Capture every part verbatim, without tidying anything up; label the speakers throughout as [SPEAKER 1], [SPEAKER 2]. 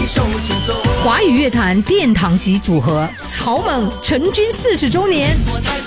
[SPEAKER 1] 华语乐坛殿堂级组合草蜢成军四十周年。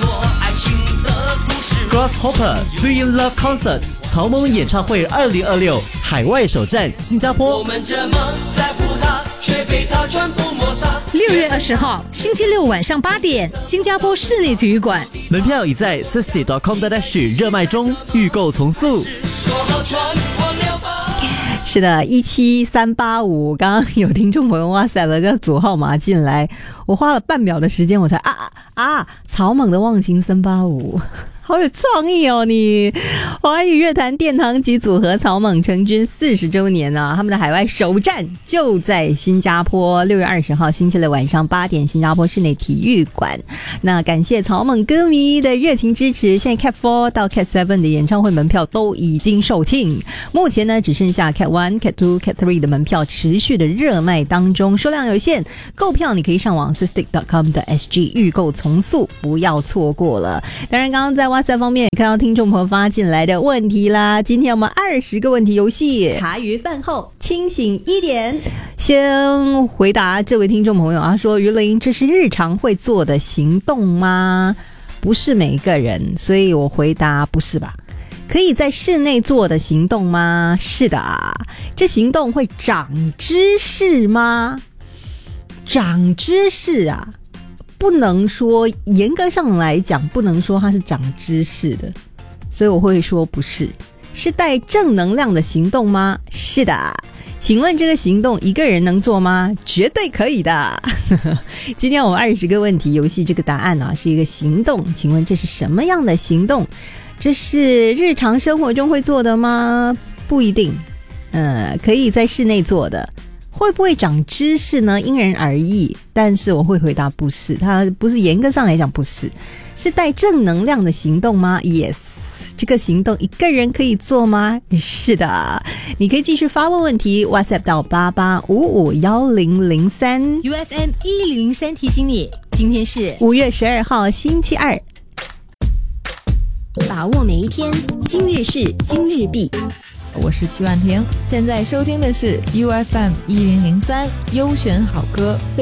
[SPEAKER 2] Grasshopper Three in Love Concert 草蜢演唱会二零二六海外首站新加坡。
[SPEAKER 3] 我们这么在乎他，却被他全部抹杀。
[SPEAKER 1] 六月二十号星期六晚上八点，新加坡室内体育馆，
[SPEAKER 2] 门票已在 sixty dot com dot s g 热卖中，预购从速。
[SPEAKER 3] 说好传忘了吧。
[SPEAKER 4] 是的，一七三八五，刚刚有听众朋友哇塞了，叫组号码进来，我花了半秒的时间，我才啊啊，草蜢的忘情三八五。好有创意哦你！华语乐坛殿堂级组合草蜢成军四十周年啊，他们的海外首站就在新加坡，六月二十号星期六晚上八点，新加坡室内体育馆。那感谢草蜢歌迷的热情支持，现在 Cat 四 到 Cat 七 的演唱会门票都已经售罄，目前呢只剩下 Cat 一、Cat 二、Cat 三的门票持续的热卖当中，数量有限，购票你可以上网 sistic dot com dot s g 预购从速，不要错过了。当然刚刚在WhatsApp方面也看到听众朋友发进来的问题啦，今天我们二十个问题游戏，茶余饭后清醒一点。先回答这位听众朋友啊，说于林，这是日常会做的行动吗？不是每一个人，所以我回答不是吧。可以在室内做的行动吗？是的。这行动会长知识吗？长知识啊，不能说，严格上来讲不能说它是长知识的，所以我会说不是。是带正能量的行动吗？是的。请问这个行动一个人能做吗？绝对可以的。今天我们二十个问题游戏，这个答案啊是一个行动，请问这是什么样的行动？这是日常生活中会做的吗？不一定。呃，可以在室内做的。会不会长知识呢？因人而异，但是我会回答不是，它不是，严格上来讲不是。是带正能量的行动吗？ Yes。 这个行动一个人可以做吗？是的。你可以继续发问问题 WhatsApp 到八八五五一零零三
[SPEAKER 1] U F M 一零零三提醒你，今天是
[SPEAKER 4] 五月十二号星期二，
[SPEAKER 5] 把握每一天，今日事今日毕。
[SPEAKER 6] 我是曲婉婷，现在收听的是 U F M 一零零三优选好歌。